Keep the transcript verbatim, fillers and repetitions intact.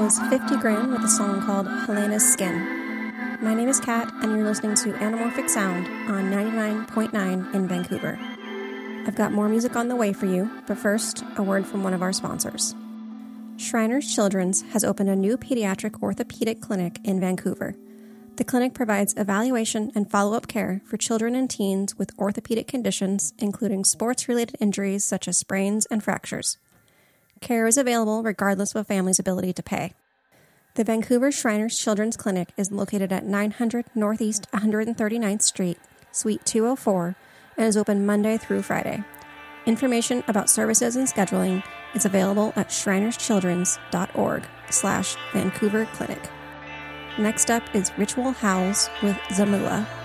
was fifty Grand with a song called Helena's Skin. My name is Kat, and you're listening to Anamorphic Sound on ninety-nine point nine in Vancouver. I've got more music on the way for you, but first, a word from one of our sponsors. Shriners Children's has opened a new pediatric orthopedic clinic in Vancouver. The clinic provides evaluation and follow-up care for children and teens with orthopedic conditions, including sports-related injuries such as sprains and fractures. Care is available regardless of a family's ability to pay. The Vancouver Shriners Children's Clinic is located at nine hundred Northeast one hundred thirty-ninth Street, Suite two oh four, and is open Monday through Friday. Information about services and scheduling is available at shrinerschildrens.org slash Vancouver Clinic. Next up is Ritual Howls with Zamula.